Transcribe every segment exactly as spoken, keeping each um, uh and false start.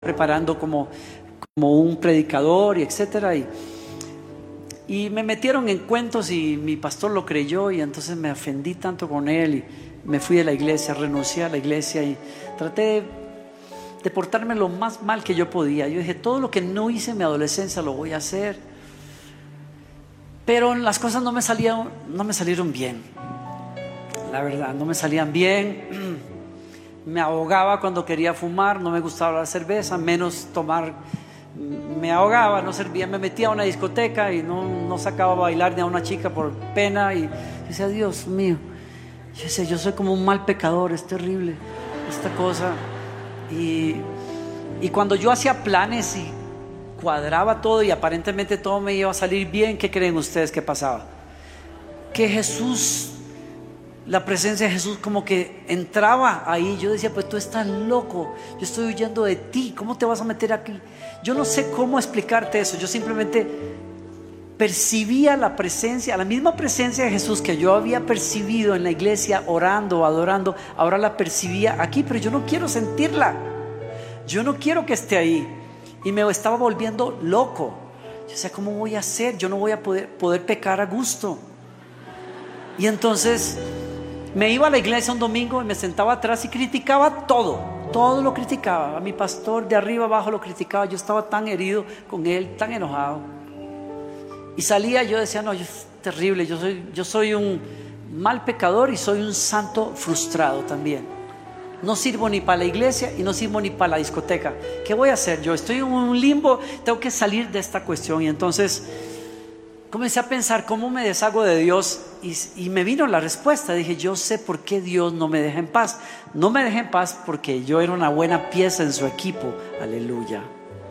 preparando como, como un predicador y etcétera. Y, y me metieron en cuentos y mi pastor lo creyó, y entonces me ofendí tanto con él y me fui de la iglesia, renuncié a la iglesia y traté de, de portarme lo más mal que yo podía. Yo dije, todo lo que no hice en mi adolescencia lo voy a hacer. Pero las cosas no me salían, no me salieron bien. La verdad, no me salían bien. Me ahogaba cuando quería fumar, no me gustaba la cerveza, menos tomar. Me ahogaba, no servía. Me metía a una discoteca y no, no sacaba a bailar ni a una chica por pena. Y yo decía, Dios mío, yo decía, yo soy como un mal pecador, es terrible esta cosa. Y, y cuando yo hacía planes y cuadraba todo y aparentemente todo me iba a salir bien, ¿qué creen ustedes que pasaba? Que Jesús, la presencia de Jesús como que entraba ahí. Yo decía, pues tú estás loco, yo estoy huyendo de ti, ¿cómo te vas a meter aquí? Yo no sé cómo explicarte eso. Yo simplemente percibía la presencia, la misma presencia de Jesús que yo había percibido en la iglesia orando, adorando, ahora la percibía aquí, pero yo no quiero sentirla, yo no quiero que esté ahí. Y me estaba volviendo loco. Yo decía, ¿cómo voy a hacer? Yo no voy a poder, poder pecar a gusto. Y entonces me iba a la iglesia un domingo y me sentaba atrás y criticaba todo, todo lo criticaba. A mi pastor de arriba abajo lo criticaba. Yo estaba tan herido con él, tan enojado. Y salía, yo decía, no, es terrible, yo soy, yo soy un mal pecador y soy un santo frustrado también. No sirvo ni para la iglesia y no sirvo ni para la discoteca. ¿Qué voy a hacer? Yo estoy en un limbo, tengo que salir de esta cuestión. Y entonces comencé a pensar cómo me deshago de Dios, y, y me vino la respuesta. Dije, yo sé por qué Dios no me deja en paz. No me deja en paz porque yo era una buena pieza en su equipo. Aleluya.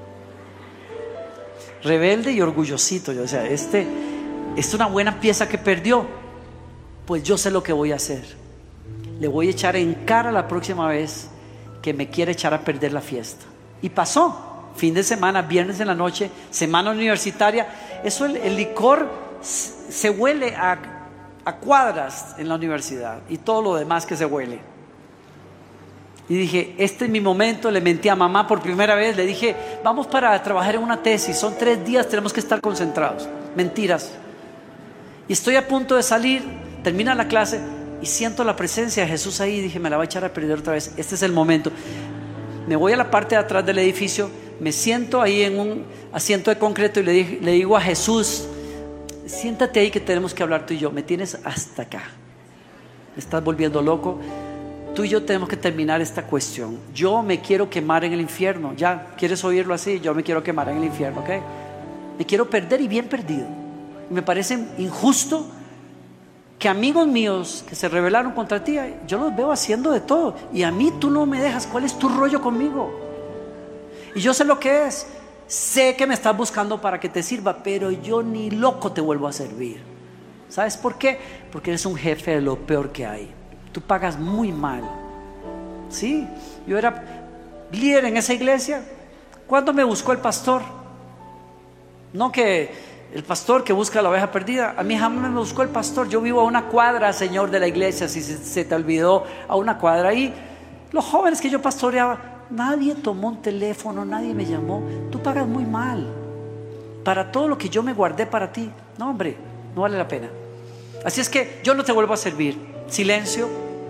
Rebelde y orgullosito. Yo decía, este, es una buena pieza que perdió. Pues yo sé lo que voy a hacer. Le voy a echar en cara la próxima vez que me quiera echar a perder la fiesta. Y pasó. Fin de semana, viernes en la noche, semana universitaria. Eso, el, el licor se huele a, a cuadras en la universidad y todo lo demás que se huele. Y dije, este es mi momento. Le mentí a mamá por primera vez. Le dije, vamos para trabajar en una tesis, son tres días, tenemos que estar concentrados. Mentiras. Y estoy a punto de salir, termina la clase y siento la presencia de Jesús ahí. Dije, me la va a echar a perder otra vez. Este es el momento. Me voy a la parte de atrás del edificio, me siento ahí en un asiento de concreto y le, dije, le digo a Jesús, siéntate ahí que tenemos que hablar tú y yo. Me tienes hasta acá, me estás volviendo loco. Tú y yo tenemos que terminar esta cuestión. Yo me quiero quemar en el infierno. ¿Ya quieres oírlo así? Yo me quiero quemar en el infierno, ¿ok? Me quiero perder y bien perdido. Me parece injusto que amigos míos que se rebelaron contra ti, yo los veo haciendo de todo, y a mí tú no me dejas. ¿Cuál es tu rollo conmigo? Y yo sé lo que es. Sé que me estás buscando para que te sirva, pero yo ni loco te vuelvo a servir. ¿Sabes por qué? Porque eres un jefe de lo peor que hay. Tú pagas muy mal. Sí, yo era líder en esa iglesia. ¿Cuándo me buscó el pastor? No que el pastor que busca la oveja perdida. A mí jamás me buscó el pastor. Yo vivo a una cuadra, Señor, de la iglesia. Si se, se te olvidó, a una cuadra. Y los jóvenes que yo pastoreaba, nadie tomó un teléfono, nadie me llamó. Tú pagas muy mal para todo lo que yo me guardé para ti. No, hombre, no vale la pena. Así es que yo no te vuelvo a servir. Silencio.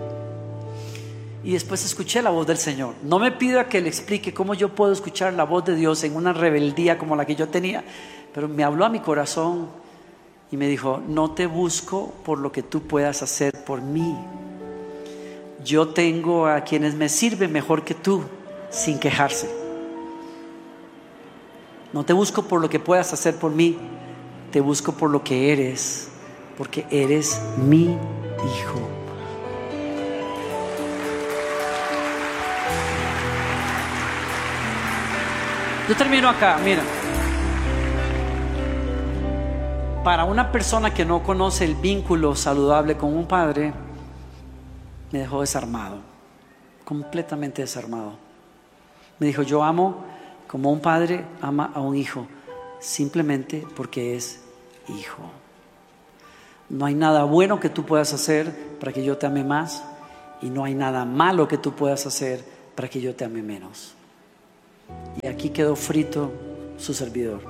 Y después escuché la voz del Señor. No me pida que le explique cómo yo puedo escuchar la voz de Dios en una rebeldía como la que yo tenía, pero me habló a mi corazón y me dijo, no te busco por lo que tú puedas hacer por mí. Yo tengo a quienes me sirven mejor que tú, sin quejarse. No te busco por lo que puedas hacer por mí, te busco por lo que eres, porque eres mi hijo. Yo termino acá, mira. Para una persona que no conoce el vínculo saludable con un padre, me dejó desarmado, completamente desarmado. Me dijo, yo amo como un padre ama a un hijo, simplemente porque es hijo. No hay nada bueno que tú puedas hacer para que yo te ame más, y no hay nada malo que tú puedas hacer para que yo te ame menos. Y aquí quedó frito su servidor.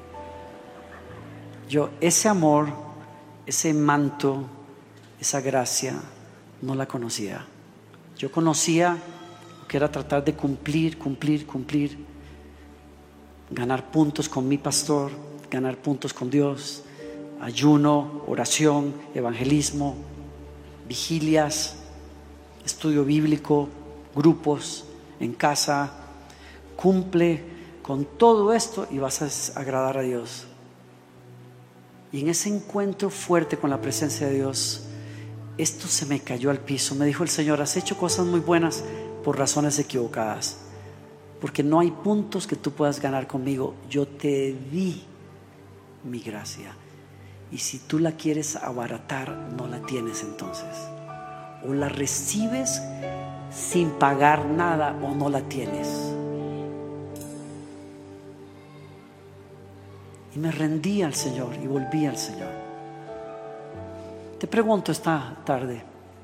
Yo ese amor, ese manto, esa gracia, no la conocía. Yo conocía lo que era tratar de cumplir, cumplir, cumplir, ganar puntos con mi pastor, ganar puntos con Dios, ayuno, oración, evangelismo, vigilias, estudio bíblico, grupos en casa. Cumple con todo esto y vas a agradar a Dios. Y en ese encuentro fuerte con la presencia de Dios, esto se me cayó al piso. Me dijo el Señor: has hecho cosas muy buenas por razones equivocadas, porque no hay puntos que tú puedas ganar conmigo. Yo te di mi gracia, y si tú la quieres abaratar, no la tienes entonces. O la recibes sin pagar nada, o no la tienes. Y me rendí al Señor y volví al Señor. Te pregunto esta tarde,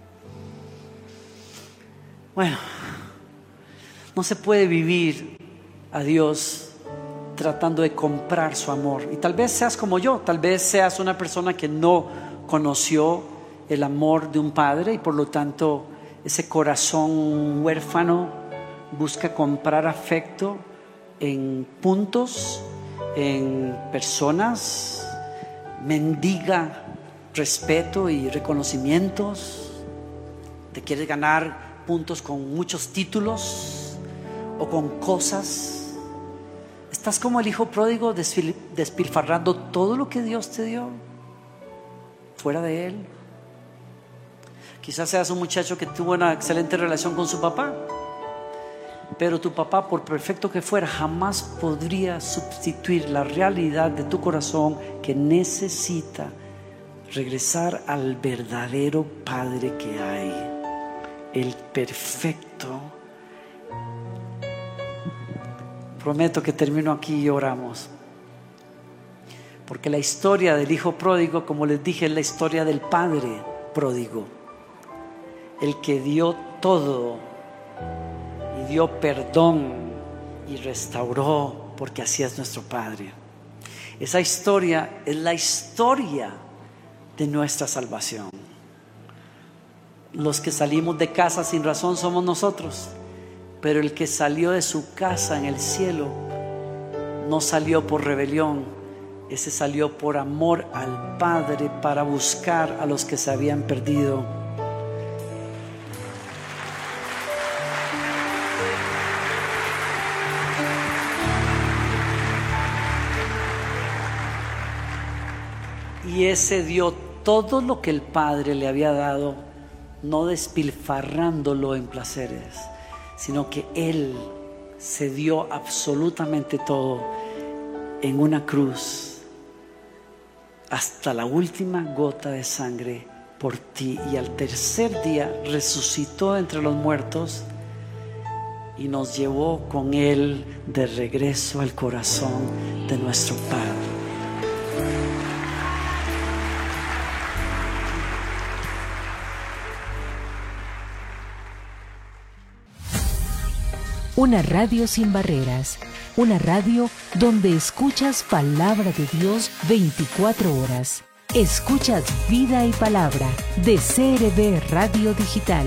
bueno, no se puede vivir a Dios tratando de comprar su amor. Y tal vez seas como yo, tal vez seas una persona que no conoció el amor de un padre, y por lo tanto ese corazón huérfano busca comprar afecto en puntos, en personas, mendiga respeto y reconocimientos, te quieres ganar puntos con muchos títulos o con cosas. Estás como el hijo pródigo, despilfarrando todo lo que Dios te dio fuera de Él. Quizás seas un muchacho que tuvo una excelente relación con su papá, pero tu papá, por perfecto que fuera, jamás podría sustituir la realidad de tu corazón, que necesita regresar al verdadero Padre que hay, el perfecto. Prometo que termino aquí y oramos, porque la historia del hijo pródigo, como les dije, es la historia del padre pródigo, el que dio todo y dio perdón y restauró, porque así es nuestro Padre. Esa historia es la historia de nuestra salvación. Los que salimos de casa sin razón somos nosotros, pero el que salió de su casa en el cielo no salió por rebelión, ese salió por amor al Padre, para buscar a los que se habían perdido. Y ese dio todo lo que el Padre le había dado, no despilfarrándolo en placeres, sino que Él se dio absolutamente todo en una cruz, hasta la última gota de sangre por ti. Y al tercer día resucitó entre los muertos y nos llevó con Él de regreso al corazón de nuestro Padre. Una radio sin barreras, una radio donde escuchas palabra de Dios veinticuatro horas. Escuchas Vida y Palabra de C R B Radio Digital.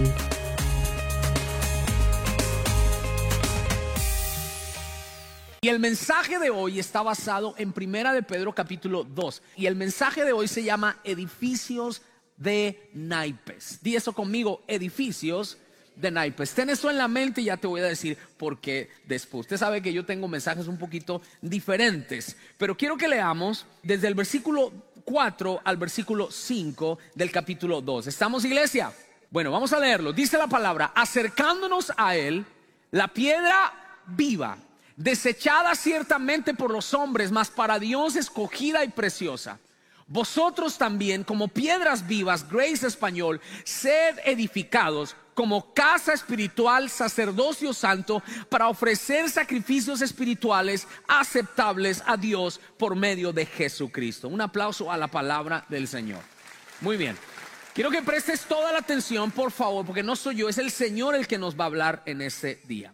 Y el mensaje de hoy está basado en Primera de Pedro capítulo dos. Y el mensaje de hoy se llama Edificios de Naipes. Di eso conmigo, edificios de naipes. Ten eso en la mente y ya te voy a decir por qué después. Usted sabe que yo tengo mensajes un poquito diferentes, pero quiero que leamos desde el versículo cuatro al versículo cinco del capítulo dos. ¿Estamos, iglesia? Bueno, vamos a leerlo. Dice la palabra: acercándonos a él, la piedra viva, desechada ciertamente por los hombres, mas para Dios escogida y preciosa. Vosotros también, como piedras vivas, Grace Español, sed edificados como casa espiritual, sacerdocio santo, para ofrecer sacrificios espirituales aceptables a Dios por medio de Jesucristo. Un aplauso a la palabra del Señor. Muy bien. Quiero que prestes toda la atención, por favor, porque no soy yo, es el Señor el que nos va a hablar en ese día.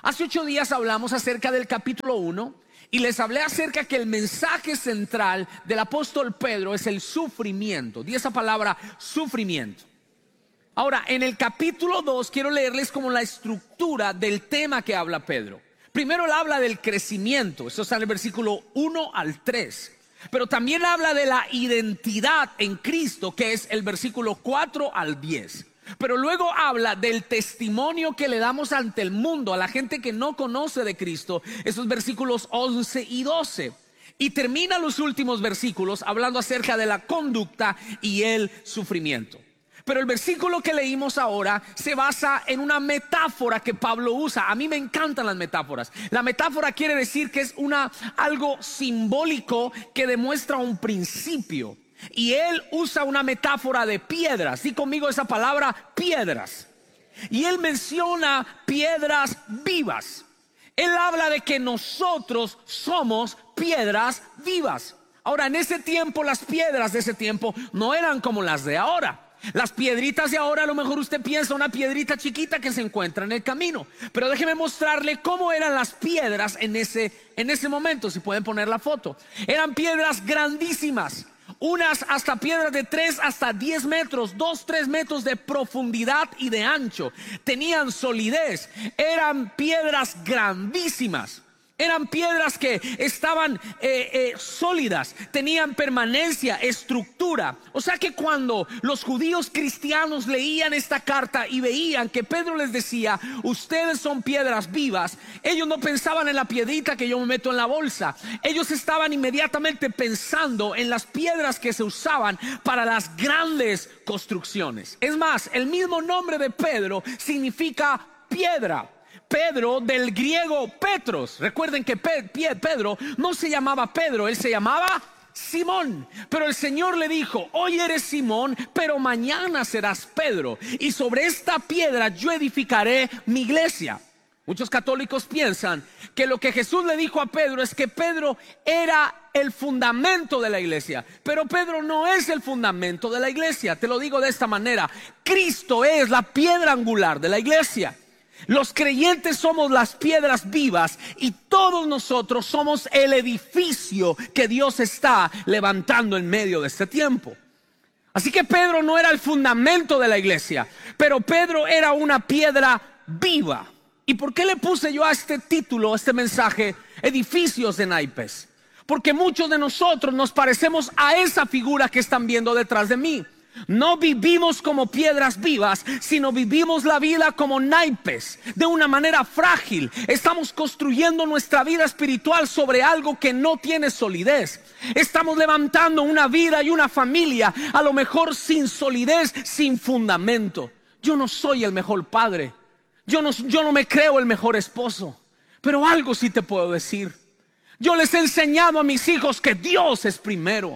Hace ocho días hablamos acerca del capítulo uno y les hablé acerca que el mensaje central del apóstol Pedro es el sufrimiento. Di esa palabra, sufrimiento. Ahora, en el capítulo dos quiero leerles como la estructura del tema que habla Pedro. Primero él habla del crecimiento, eso está en el versículo uno al tres. Pero también habla de la identidad en Cristo, que es el versículo cuatro al diez. Pero luego habla del testimonio que le damos ante el mundo, a la gente que no conoce de Cristo, esos versículos once y doce. Y termina los últimos versículos hablando acerca de la conducta y el sufrimiento. Pero el versículo que leímos ahora se basa en una metáfora que Pablo usa. A mí me encantan las metáforas. La metáfora quiere decir que es una, algo simbólico que demuestra un principio. Y él usa una metáfora de piedras. Di conmigo esa palabra, piedras. Y él menciona piedras vivas. Él habla de que nosotros somos piedras vivas. Ahora, en ese tiempo, las piedras de ese tiempo no eran como las de ahora. Las piedritas de ahora, a lo mejor usted piensa una piedrita chiquita que se encuentra en el camino. Pero déjeme mostrarle cómo eran las piedras en ese, en ese momento. Si pueden poner la foto. Eran piedras grandísimas. Unas hasta piedras de tres hasta diez metros, dos, tres metros de profundidad y de ancho. Tenían solidez. Eran piedras grandísimas. Eran piedras que estaban eh, eh, sólidas, tenían permanencia, estructura. O sea que cuando los judíos cristianos leían esta carta y veían que Pedro les decía, ustedes son piedras vivas, ellos no pensaban en la piedrita que yo me meto en la bolsa. Ellos estaban inmediatamente pensando en las piedras que se usaban para las grandes construcciones. Es más, el mismo nombre de Pedro significa piedra. Pedro, del griego Petros. Recuerden que Pedro no se llamaba Pedro, él se llamaba Simón. Pero el Señor le dijo, hoy eres Simón, pero mañana serás Pedro, y sobre esta piedra yo edificaré mi iglesia. Muchos católicos piensan que lo que Jesús le dijo a Pedro es que Pedro era el fundamento de la iglesia. Pero Pedro no es el fundamento de la iglesia. Te lo digo de esta manera: Cristo es la piedra angular de la iglesia. Los creyentes somos las piedras vivas y todos nosotros somos el edificio que Dios está levantando en medio de este tiempo. Así que Pedro no era el fundamento de la iglesia, pero Pedro era una piedra viva. ¿Y por qué le puse yo a este título, a este mensaje, edificios de naipes? Porque muchos de nosotros nos parecemos a esa figura que están viendo detrás de mí. No vivimos como piedras vivas, sino vivimos la vida como naipes, de una manera frágil. Estamos construyendo nuestra vida espiritual sobre algo que no tiene solidez. Estamos levantando una vida y una familia, a lo mejor sin solidez, sin fundamento. Yo no soy el mejor padre, yo no, yo no me creo el mejor esposo, pero algo sí te puedo decir: yo les he enseñado a mis hijos que Dios es primero.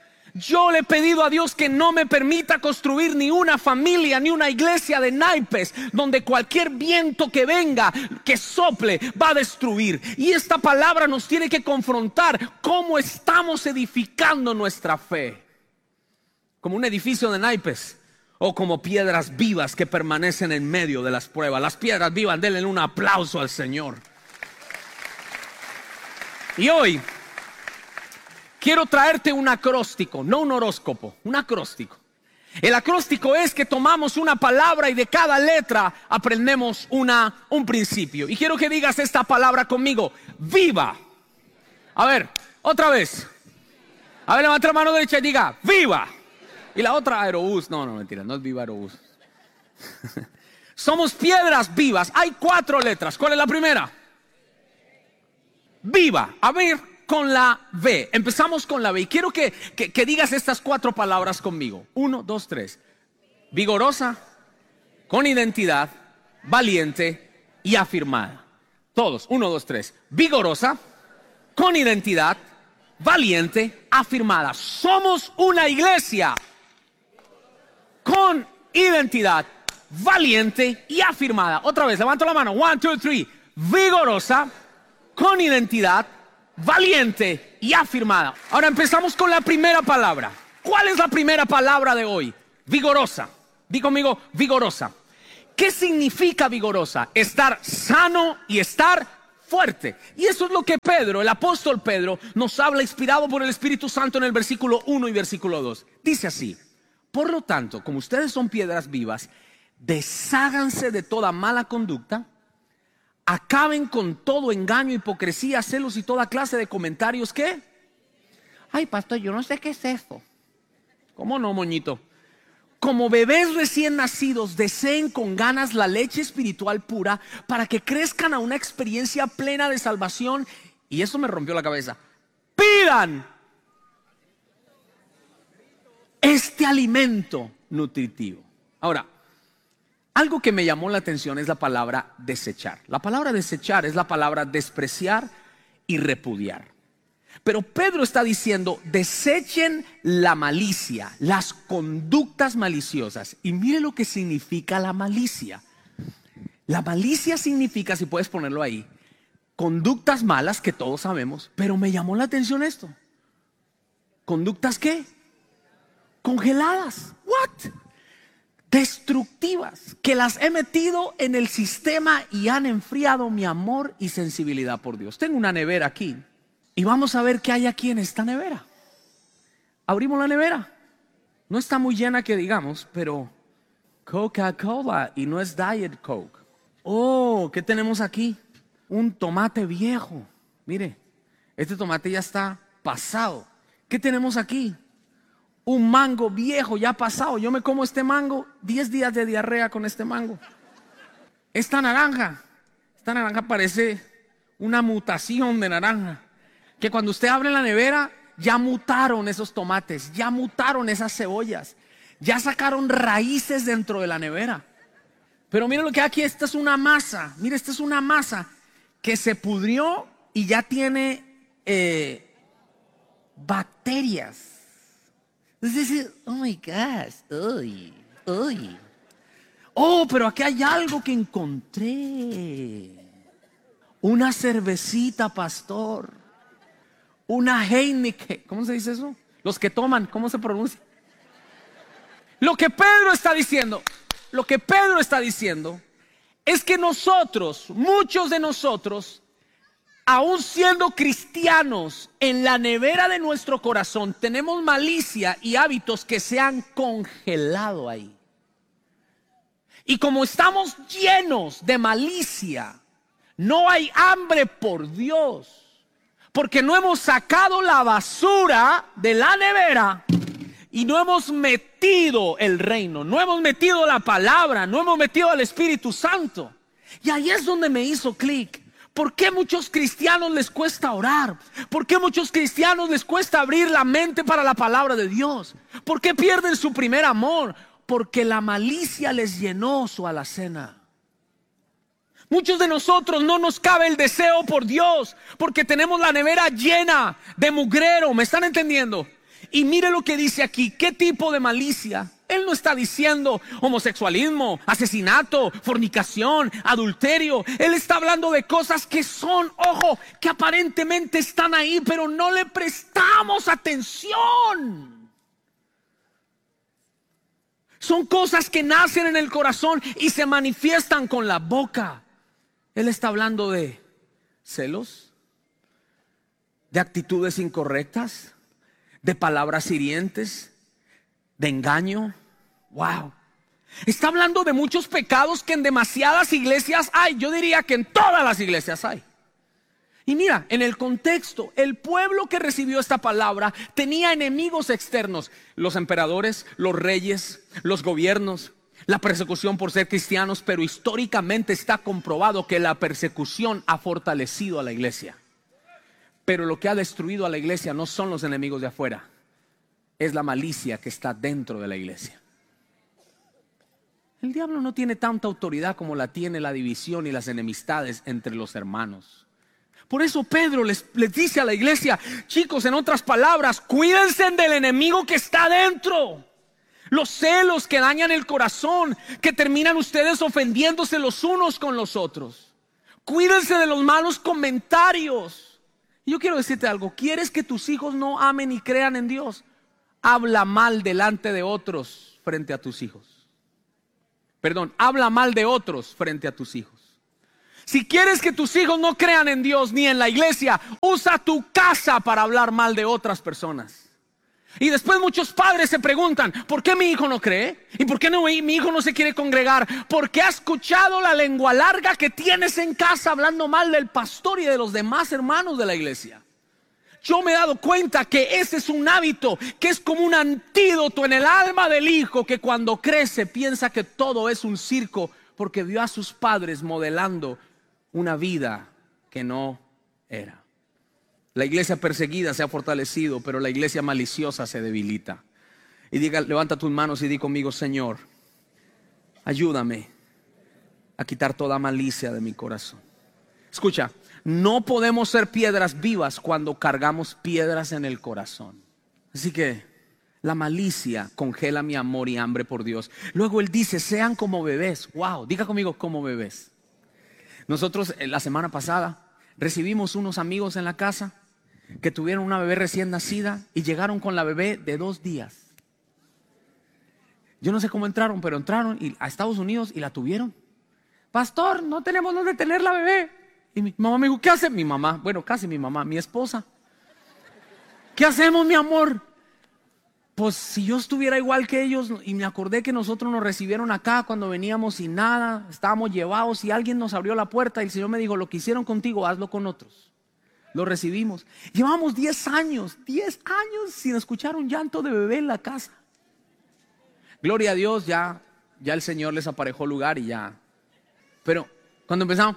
Yo le he pedido a Dios que no me permita construir ni una familia ni una iglesia de naipes donde cualquier viento que venga, que sople, va a destruir. Y esta palabra nos tiene que confrontar cómo estamos edificando nuestra fe. Como un edificio de naipes o como piedras vivas que permanecen en medio de las pruebas. Las piedras vivas, denle un aplauso al Señor. Y hoy quiero traerte un acróstico, no un horóscopo, un acróstico. El acróstico es que tomamos una palabra y de cada letra aprendemos una, un principio. Y quiero que digas esta palabra conmigo: viva. A ver, otra vez. A ver, levanta la mano derecha y diga viva. Y la otra, aerobús. No, no, mentira, no es viva aerobús. Somos piedras vivas. Hay cuatro letras. ¿Cuál es la primera? Viva. A ver, con la V. Empezamos con la V. Y quiero que, que, que digas estas cuatro palabras conmigo. Uno, dos, tres. Vigorosa, con identidad, valiente y afirmada. Todos. Uno, dos, tres. Vigorosa, con identidad, valiente, afirmada. Somos una iglesia con identidad, valiente y afirmada. Otra vez, levanto la mano. One, two, three. Vigorosa, con identidad, valiente y afirmada. Ahora empezamos con la primera palabra. ¿Cuál es la primera palabra de hoy? Vigorosa. Di conmigo, vigorosa. ¿Qué significa vigorosa? Estar sano y estar fuerte. Y eso es lo que Pedro, el apóstol Pedro, nos habla inspirado por el Espíritu Santo en el versículo uno y versículo dos. Dice así: por lo tanto, como ustedes son piedras vivas, desháganse de toda mala conducta, acaben con todo engaño, hipocresía, celos y toda clase de comentarios. ¿Qué? Ay, pastor, yo no sé qué es eso. ¿Cómo no, moñito? Como bebés recién nacidos, deseen con ganas la leche espiritual pura para que crezcan a una experiencia plena de salvación. Y eso me rompió la cabeza. Pidan este alimento nutritivo. Ahora, algo que me llamó la atención es la palabra desechar. La palabra desechar es la palabra despreciar y repudiar. Pero Pedro está diciendo: desechen la malicia, las conductas maliciosas. Y mire lo que significa la malicia. La malicia significa, si puedes ponerlo ahí, conductas malas que todos sabemos. Pero me llamó la atención esto. ¿Conductas qué? Congeladas. ¿What? Destructivas, que las he metido en el sistema y han enfriado mi amor y sensibilidad por Dios. Tengo una nevera aquí y vamos a ver qué hay aquí en esta nevera. Abrimos la nevera. No está muy llena que digamos, pero Coca-Cola, y no es Diet Coke. Oh, ¿qué tenemos aquí? Un tomate viejo. Mire, este tomate ya está pasado. ¿Qué tenemos aquí? Un mango viejo, ya pasado. Yo me como este mango, diez días de diarrea con este mango. Esta naranja, esta naranja parece una mutación de naranja. Que cuando usted abre la nevera, ya mutaron esos tomates, ya mutaron esas cebollas, ya sacaron raíces dentro de la nevera. Pero mire lo que hay aquí, esta es una masa. Mire, esta es una masa que se pudrió y ya tiene eh, bacterias. Entonces, oh my gosh, uy, uy. Oh, pero aquí hay algo que encontré. Una cervecita, pastor. Una Heineken. ¿Cómo se dice eso? Los que toman, ¿cómo se pronuncia? Lo que Pedro está diciendo, lo que Pedro está diciendo es que nosotros, muchos de nosotros, aún siendo cristianos, en la nevera de nuestro corazón tenemos malicia y hábitos que se han congelado ahí. Y como estamos llenos de malicia, no hay hambre por Dios, porque no hemos sacado la basura de la nevera y no hemos metido el reino, no hemos metido la palabra, no hemos metido al Espíritu Santo. Y ahí es donde me hizo clic. ¿Por qué muchos cristianos les cuesta orar? ¿Por qué muchos cristianos les cuesta abrir la mente para la palabra de Dios? ¿Por qué pierden su primer amor? Porque la malicia les llenó su alacena. Muchos de nosotros no nos cabe el deseo por Dios porque tenemos la nevera llena de mugrero. ¿Me están entendiendo? Y mire lo que dice aquí. ¿Qué tipo de malicia? Él no está diciendo homosexualismo, asesinato, fornicación, adulterio. Él está hablando de cosas que son, ojo, que aparentemente están ahí, pero no le prestamos atención. Son cosas que nacen en el corazón y se manifiestan con la boca. Él está hablando de celos, de actitudes incorrectas, de palabras hirientes, de engaño. Wow. Está hablando de muchos pecados que en demasiadas iglesias hay. Yo diría que en todas las iglesias hay. Y mira, en el contexto, el pueblo que recibió esta palabra tenía enemigos externos: los emperadores, los reyes, los gobiernos, la persecución por ser cristianos. Pero históricamente está comprobado que la persecución ha fortalecido a la iglesia. Pero lo que ha destruido a la iglesia no son los enemigos de afuera, es la malicia que está dentro de la iglesia. El diablo no tiene tanta autoridad como la tiene la división y las enemistades entre los hermanos. Por eso Pedro les, les dice a la iglesia: chicos, en otras palabras, cuídense del enemigo que está dentro. Los celos que dañan el corazón, que terminan ustedes ofendiéndose los unos con los otros. Cuídense de los malos comentarios. Yo quiero decirte algo: ¿quieres que tus hijos no amen y crean en Dios? Habla mal delante de otros frente a tus hijos. perdón, habla mal de otros frente a tus hijos. Si quieres que tus hijos no crean en Dios ni en la iglesia, usa tu casa para hablar mal de otras personas. Y después muchos padres se preguntan, ¿por qué mi hijo no cree? ¿Y por qué no, mi hijo no se quiere congregar? Porque ha escuchado la lengua larga que tienes en casa hablando mal del pastor y de los demás hermanos de la iglesia. Yo me he dado cuenta que ese es un hábito, que es como un antídoto en el alma del hijo, que cuando crece piensa que todo es un circo, porque vio a sus padres modelando una vida que no era. La iglesia perseguida se ha fortalecido, pero la iglesia maliciosa se debilita. Y diga, levanta tus manos y di conmigo: Señor, ayúdame a quitar toda malicia de mi corazón. Escucha, no podemos ser piedras vivas cuando cargamos piedras en el corazón. Así que la malicia congela mi amor y hambre por Dios. Luego él dice, sean como bebés. Wow, diga conmigo, como bebés. Nosotros la semana pasada recibimos unos amigos en la casa que tuvieron una bebé recién nacida y llegaron con la bebé de dos días. Yo no sé cómo entraron, pero entraron y, a Estados Unidos y la tuvieron. Pastor, no tenemos dónde tener la bebé. Y mi mamá me dijo, ¿qué hace? Mi mamá, bueno, casi mi mamá, mi esposa. ¿Qué hacemos, mi amor? Pues si yo estuviera igual que ellos, y me acordé que nosotros nos recibieron acá cuando veníamos sin nada, estábamos llevados y alguien nos abrió la puerta y el Señor me dijo, lo que hicieron contigo, hazlo con otros. Lo recibimos. Llevamos diez años, diez años sin escuchar un llanto de bebé en la casa. Gloria a Dios, ya, ya el Señor les aparejó lugar y ya. Pero cuando empezamos,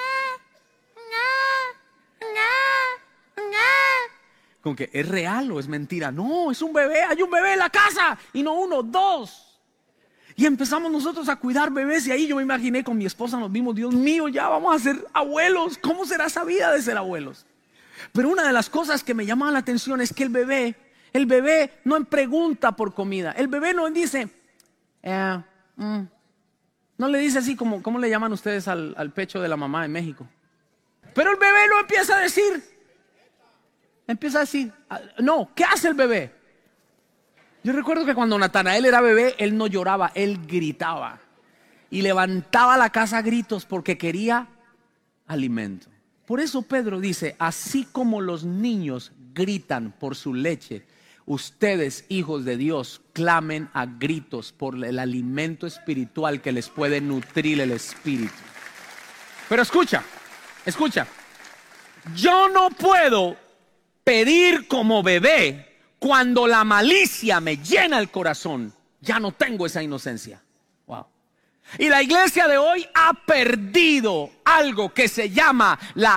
como que es real o es mentira. No, es un bebé, hay un bebé en la casa. Y no uno, dos. Y empezamos nosotros a cuidar bebés. Y ahí yo me imaginé con mi esposa, nos vimos, Dios mío, ya vamos a ser abuelos. ¿Cómo será esa vida de ser abuelos? Pero una de las cosas que me llama la atención es que el bebé, el bebé no pregunta por comida. El bebé no dice, eh, mm. no le dice así como, ¿cómo le llaman ustedes al, al pecho de la mamá en México? Pero el bebé no empieza a decir. Empieza a decir, no, ¿qué hace el bebé? Yo recuerdo que cuando Natanael era bebé, él no lloraba, él gritaba. Y levantaba la casa a gritos porque quería alimento. Por eso Pedro dice, así como los niños gritan por su leche, ustedes, hijos de Dios, clamen a gritos por el alimento espiritual que les puede nutrir el espíritu. Pero escucha, escucha, yo no puedo pedir como bebé cuando la malicia me llena el corazón. Ya no tengo esa inocencia. Wow. Y la iglesia de hoy ha perdido algo que se llama la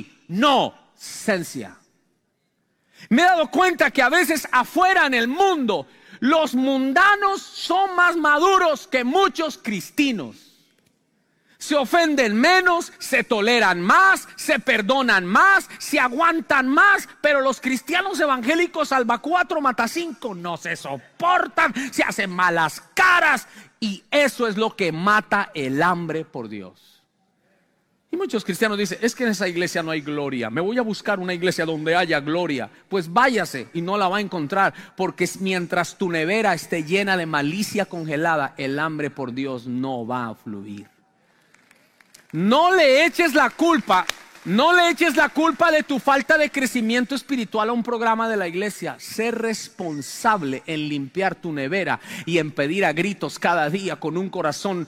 inocencia. Me he dado cuenta que a veces afuera en el mundo los mundanos son más maduros que muchos cristinos. Se ofenden menos, se toleran más, se perdonan más, se aguantan más. Pero los cristianos evangélicos salva cuatro, mata cinco, no se soportan, se hacen malas caras. Y eso es lo que mata el hambre por Dios. Y muchos cristianos dicen, es que en esa iglesia no hay gloria. Me voy a buscar una iglesia donde haya gloria. Pues váyase y no la va a encontrar. Porque mientras tu nevera esté llena de malicia congelada, el hambre por Dios no va a fluir. No le eches la culpa, no le eches la culpa de tu falta de crecimiento espiritual a un programa de la iglesia. Sé responsable en limpiar tu nevera y en pedir a gritos cada día con un corazón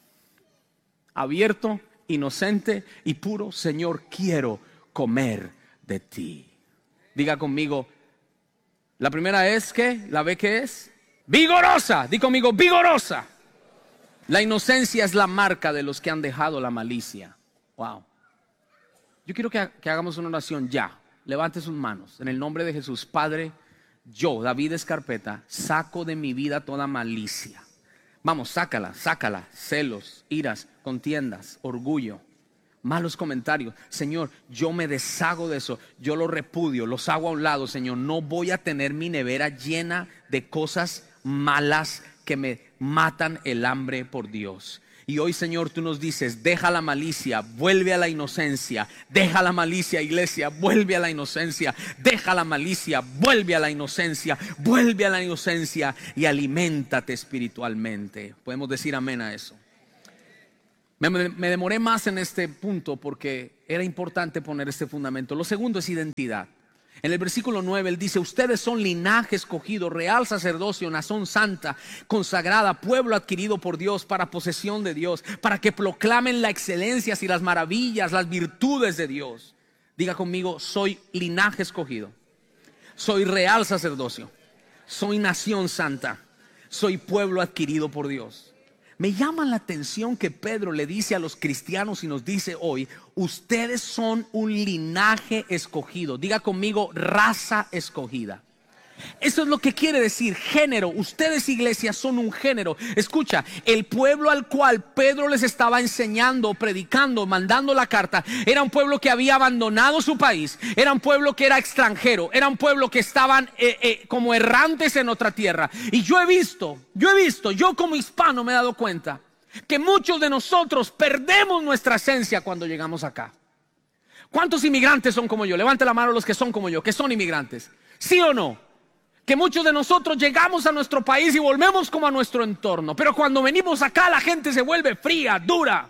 abierto, inocente y puro. Señor, quiero comer de ti. Diga conmigo, la primera es que, ¿la B qué es? Vigorosa, di conmigo, vigorosa. La inocencia es la marca de los que han dejado la malicia. Wow. Yo quiero que, que hagamos una oración ya. Levante sus manos. En el nombre de Jesús, Padre, yo, David Escarpeta, saco de mi vida toda malicia. Vamos, sácala, sácala. Celos, iras, contiendas, orgullo, malos comentarios. Señor, yo me deshago de eso. Yo lo repudio, los hago a un lado, Señor. No voy a tener mi nevera llena de cosas malas que me matan el hambre por Dios. Y hoy, Señor, tú nos dices, deja la malicia, vuelve a la inocencia. Deja la malicia, iglesia, vuelve a la inocencia. Deja la malicia, vuelve a la inocencia. Vuelve a la inocencia y aliméntate espiritualmente. Podemos decir amén a eso. Me, me demoré más en este punto porque era importante poner este fundamento. Lo segundo es identidad. En el versículo nueve él dice: ustedes son linaje escogido, real sacerdocio, nación santa, consagrada, pueblo adquirido por Dios para posesión de Dios, para que proclamen las excelencias y las maravillas, las virtudes de Dios. Diga conmigo: soy linaje escogido, soy real sacerdocio, soy nación santa, soy pueblo adquirido por Dios. Me llama la atención que Pedro le dice a los cristianos y nos dice hoy: ustedes son un linaje escogido. Diga conmigo: raza escogida. Eso es lo que quiere decir género. Ustedes, iglesia, son un género. Escucha, el pueblo al cual Pedro les estaba enseñando, predicando, mandando la carta, era un pueblo que había abandonado su país. Era un pueblo que era extranjero. Era un pueblo que estaban eh, eh, como errantes en otra tierra. Y yo he visto, yo he visto, yo como hispano me he dado cuenta que muchos de nosotros perdemos nuestra esencia cuando llegamos acá. ¿Cuántos inmigrantes son como yo? Levante la mano los que son como yo, que son inmigrantes. ¿Sí o no? Que muchos de nosotros llegamos a nuestro país y volvemos como a nuestro entorno, pero cuando venimos acá la gente se vuelve fría, dura.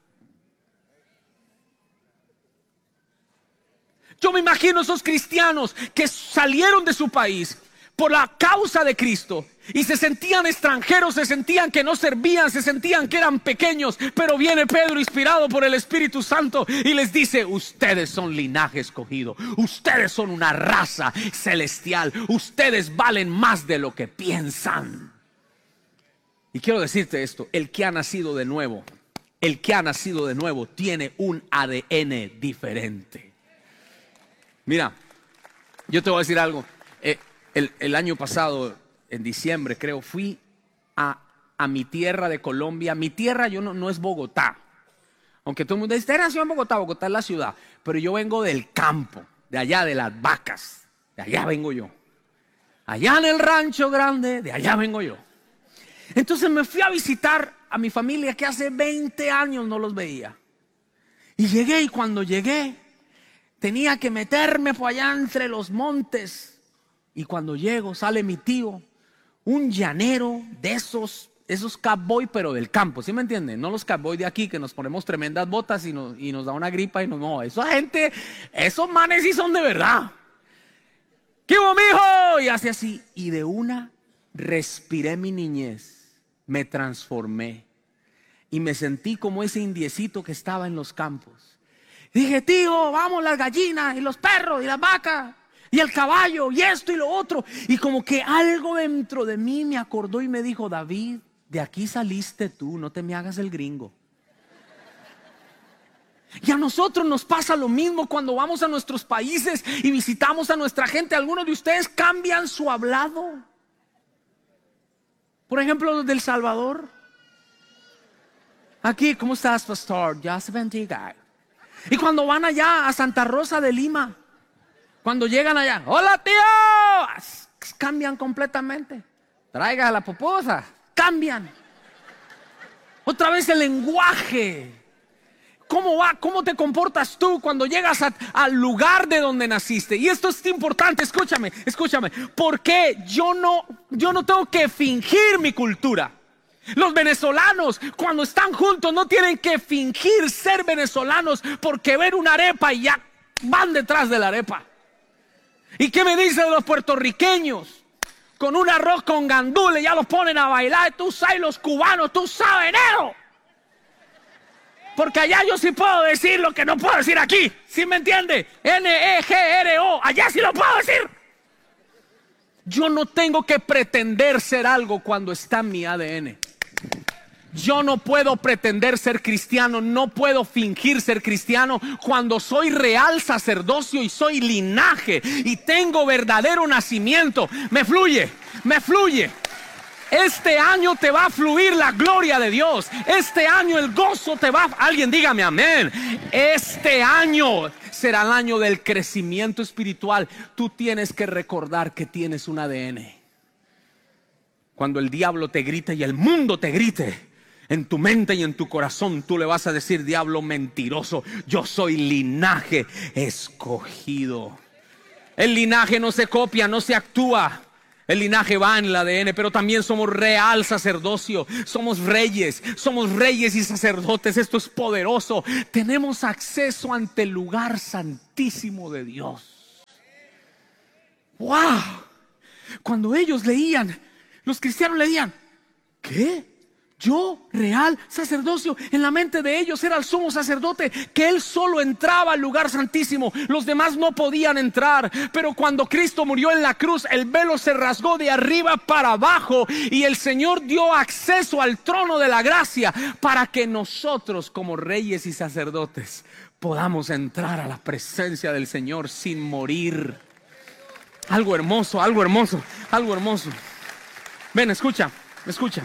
Yo me imagino esos cristianos que salieron de su país por la causa de Cristo y se sentían extranjeros, se sentían que no servían, se sentían que eran pequeños, pero viene Pedro inspirado por el Espíritu Santo y les dice: ustedes son linaje escogido, ustedes son una raza celestial, ustedes valen más de lo que piensan. Y quiero decirte esto: el que ha nacido de nuevo, el que ha nacido de nuevo tiene un A D N diferente. Mira, yo te voy a decir algo. eh, El, el año pasado, en diciembre creo, fui a, a mi tierra de Colombia. Mi tierra yo no, no es Bogotá. Aunque todo el mundo dice: ¿usted nació en Bogotá? Bogotá es la ciudad. Pero yo vengo del campo, de allá de las vacas. De allá vengo yo. Allá en el rancho grande, de allá vengo yo. Entonces me fui a visitar a mi familia que hace veinte años no los veía. Y llegué, y cuando llegué tenía que meterme por allá entre los montes. Y cuando llego, sale mi tío, un llanero de esos, esos cowboy, pero del campo, ¿sí me entienden? No los cowboy de aquí que nos ponemos tremendas botas y nos, y nos da una gripa y nos no. Esa gente, esos manes sí son de verdad. ¿Qué hubo, mijo? Y hace así, y de una respiré mi niñez, me transformé y me sentí como ese indiecito que estaba en los campos. Dije: tío, vamos, las gallinas y los perros y las vacas y el caballo y esto y lo otro. Y como que algo dentro de mí me acordó y me dijo: David, de aquí saliste tú, no te me hagas el gringo. Y a nosotros nos pasa lo mismo cuando vamos a nuestros países y visitamos a nuestra gente. Algunos de ustedes cambian su hablado. Por ejemplo, los del Salvador. Aquí: ¿cómo estás, pastor? Ya se bendiga. Y cuando van allá a Santa Rosa de Lima, cuando llegan allá: hola, tío, cambian completamente. Traiga la pupusa, cambian. Otra vez el lenguaje. ¿Cómo va? ¿Cómo te comportas tú cuando llegas a, al lugar de donde naciste? Y esto es importante, escúchame, escúchame. Porque yo no, yo no tengo que fingir mi cultura. Los venezolanos, cuando están juntos, no tienen que fingir ser venezolanos, porque ven una arepa y ya van detrás de la arepa. ¿Y qué me dice de los puertorriqueños? Con un arroz con gandules ya los ponen a bailar. Tú sabes, los cubanos, tú sabes, enero. Porque allá yo sí puedo decir lo que no puedo decir aquí. ¿Sí me entiende? N E G R O, allá sí lo puedo decir. Yo no tengo que pretender ser algo cuando está en mi A D N. Yo no puedo pretender ser cristiano, no puedo fingir ser cristiano cuando soy real sacerdocio y soy linaje y tengo verdadero nacimiento. Me fluye, me fluye. Este año te va a fluir la gloria de Dios. Este año el gozo te va a... Alguien dígame amén. Este año será el año del crecimiento espiritual. Tú tienes que recordar que tienes un A D N. Cuando el diablo te grite y el mundo te grite, en tu mente y en tu corazón tú le vas a decir: diablo mentiroso, yo soy linaje escogido. El linaje no se copia, no se actúa. El linaje va en el A D N, pero también somos real sacerdocio. Somos reyes, somos reyes y sacerdotes. Esto es poderoso. Tenemos acceso ante el lugar santísimo de Dios. ¡Wow! Cuando ellos leían, los cristianos leían, ¿qué? Yo, real sacerdocio. En la mente de ellos era el sumo sacerdote, que él solo entraba al lugar santísimo. Los demás no podían entrar. Pero cuando Cristo murió en la cruz, el velo se rasgó de arriba para abajo y el Señor dio acceso al trono de la gracia para que nosotros, como reyes y sacerdotes, podamos entrar a la presencia del Señor sin morir. Algo hermoso, algo hermoso, algo hermoso. Ven, escucha, escucha.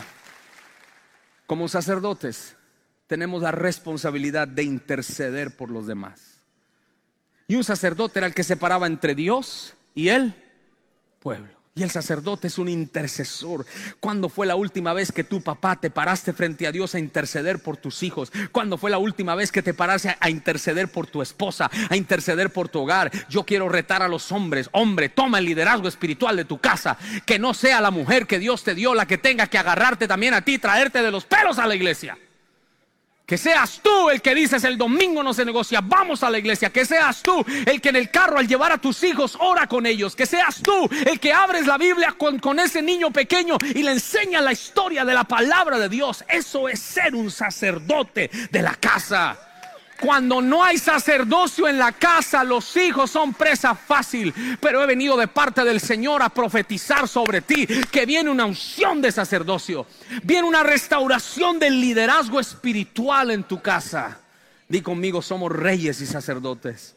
Como sacerdotes tenemos la responsabilidad de interceder por los demás. Y un sacerdote era el que separaba entre Dios y el pueblo. Y el sacerdote es un intercesor. ¿Cuándo fue la última vez que tu papá te paraste frente a Dios a interceder por tus hijos? ¿Cuándo fue la última vez que te paraste a interceder por tu esposa, a interceder por tu hogar? Yo quiero retar a los hombres. Hombre, toma el liderazgo espiritual de tu casa. Que no sea la mujer que Dios te dio la que tenga que agarrarte también a ti, traerte de los pelos a la iglesia. Que seas tú el que dices el domingo no se negocia, vamos a la iglesia. Que seas tú el que en el carro al llevar a tus hijos ora con ellos. Que seas tú el que abres la Biblia con, con ese niño pequeño y le enseña la historia de la palabra de Dios. Eso es ser un sacerdote de la casa. Cuando no hay sacerdocio en la casa, los hijos son presa fácil. Pero he venido de parte del Señor a profetizar sobre ti que viene una unción de sacerdocio. Viene una restauración del liderazgo espiritual en tu casa. Di conmigo, somos reyes y sacerdotes.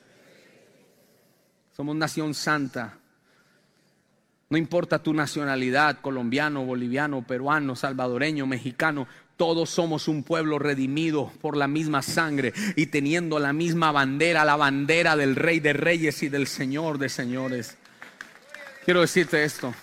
Somos nación santa. No importa tu nacionalidad, colombiano, boliviano, peruano, salvadoreño, mexicano. Todos somos un pueblo redimido por la misma sangre y teniendo la misma bandera, la bandera del Rey de Reyes y del Señor de Señores. Quiero decirte esto.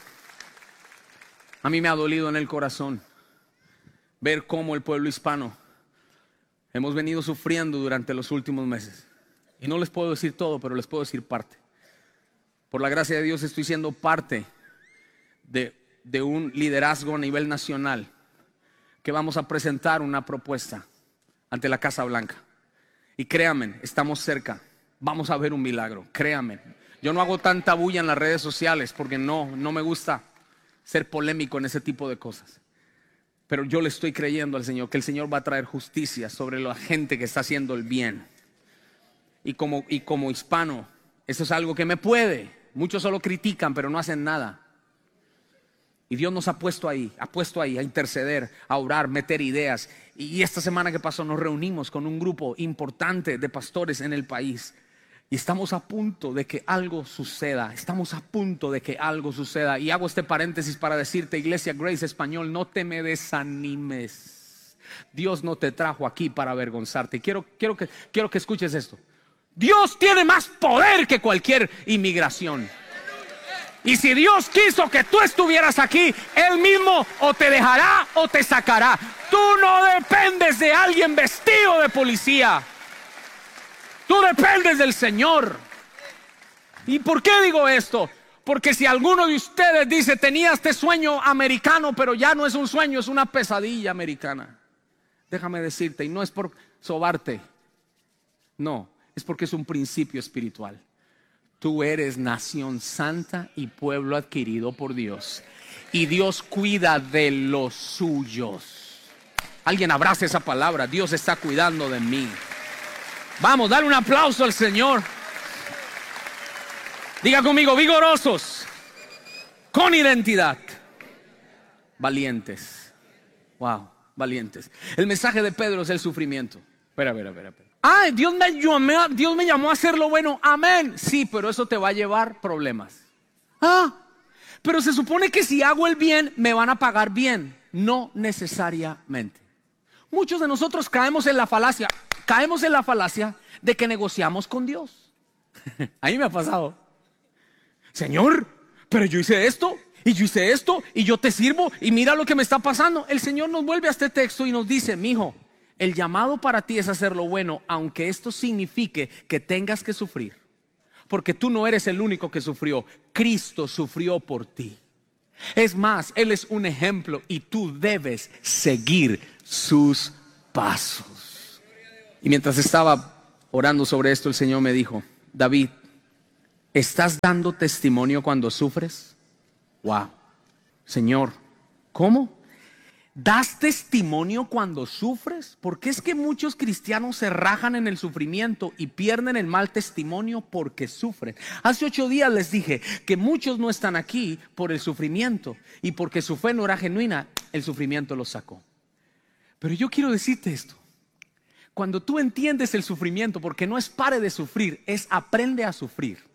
A mí me ha dolido en el corazón ver cómo el pueblo hispano hemos venido sufriendo durante los últimos meses. Y no les puedo decir todo, pero les puedo decir parte. Por la gracia de Dios estoy siendo parte de, de un liderazgo a nivel nacional, que vamos a presentar una propuesta ante la Casa Blanca. Y créanme, estamos cerca. Vamos a ver un milagro, créanme. Yo no hago tanta bulla en las redes sociales porque no, no me gusta ser polémico en ese tipo de cosas. Pero yo le estoy creyendo al Señor que el Señor va a traer justicia sobre la gente que está haciendo el bien. Y como, y como hispano, eso es algo que me puede. Muchos solo critican pero no hacen nada. Y Dios nos ha puesto ahí, ha puesto ahí a interceder, a orar, meter ideas. Y esta semana que pasó nos reunimos con un grupo importante de pastores en el país. Y estamos a punto de que algo suceda, estamos a punto de que algo suceda. Y hago este paréntesis para decirte, Iglesia Grace Español, no te me desanimes. Dios no te trajo aquí para avergonzarte. Quiero, quiero, que, quiero que escuches esto. Dios tiene más poder que cualquier inmigración. Y si Dios quiso que tú estuvieras aquí, Él mismo o te dejará o te sacará. Tú no dependes de alguien vestido de policía. Tú dependes del Señor. ¿Y por qué digo esto? Porque si alguno de ustedes dice, tenía este sueño americano, pero ya no es un sueño, es una pesadilla americana. Déjame decirte, y no es por sobarte, no, es porque es un principio espiritual. Tú eres nación santa y pueblo adquirido por Dios. Y Dios cuida de los suyos. Alguien abrace esa palabra. Dios está cuidando de mí. Vamos, dale un aplauso al Señor. Diga conmigo, vigorosos, con identidad, valientes. Wow, valientes. El mensaje de Pedro es el sufrimiento. Espera, espera, espera, espera. Ah, Dios me, llamó, Dios me llamó a hacer lo bueno. Amén. Sí, pero eso te va a llevar problemas. Ah, pero se supone que si hago el bien me van a pagar bien. No necesariamente. Muchos de nosotros caemos en la falacia, caemos en la falacia de que negociamos con Dios. A mí me ha pasado. Señor, pero yo hice esto y yo hice esto y yo te sirvo y mira lo que me está pasando. El Señor nos vuelve a este texto y nos dice, mijo, el llamado para ti es hacer lo bueno, aunque esto signifique que tengas que sufrir. Porque tú no eres el único que sufrió. Cristo sufrió por ti. Es más, Él es un ejemplo y tú debes seguir sus pasos. Y mientras estaba orando sobre esto, el Señor me dijo: David, ¿estás dando testimonio cuando sufres? Wow. Señor, ¿cómo? ¿Das testimonio cuando sufres? Porque es que muchos cristianos se rajan en el sufrimiento y pierden el mal testimonio porque sufren. Hace ocho días les dije que muchos no están aquí por el sufrimiento y porque su fe no era genuina, el sufrimiento los sacó. Pero yo quiero decirte esto: cuando tú entiendes el sufrimiento, porque no es pare de sufrir, es aprende a sufrir.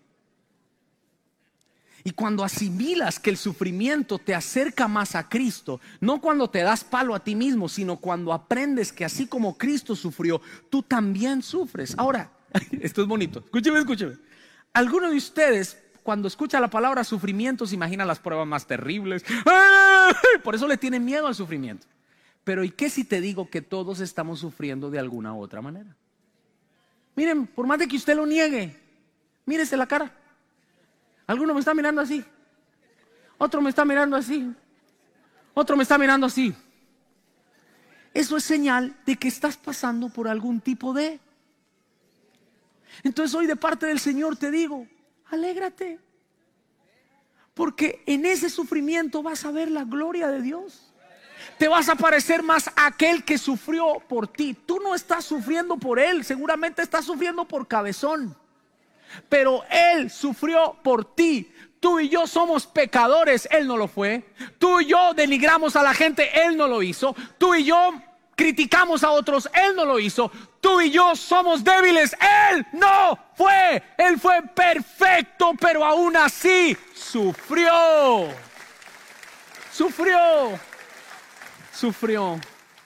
Y cuando asimilas que el sufrimiento te acerca más a Cristo, no cuando te das palo a ti mismo, sino cuando aprendes que así como Cristo sufrió, tú también sufres. Ahora, esto es bonito, escúcheme, escúcheme. Algunos de ustedes, cuando escucha la palabra sufrimiento, se imaginan las pruebas más terribles. Por eso le tienen miedo al sufrimiento. Pero ¿y qué si te digo que todos estamos sufriendo de alguna u otra manera? Miren, por más de que usted lo niegue, mírese la cara. Alguno me está mirando así, otro me está mirando así, otro me está mirando así. Eso es señal de que estás pasando por algún tipo de... Entonces hoy de parte del Señor te digo, alégrate, porque en ese sufrimiento vas a ver la gloria de Dios. Te vas a parecer más a aquel que sufrió por ti. Tú no estás sufriendo por Él, seguramente estás sufriendo por cabezón. Pero Él sufrió por ti. Tú y yo somos pecadores, Él no lo fue. Tú y yo denigramos a la gente, Él no lo hizo. Tú y yo criticamos a otros, Él no lo hizo. Tú y yo somos débiles, Él no fue. Él fue perfecto, pero aún así sufrió. Sufrió. Sufrió.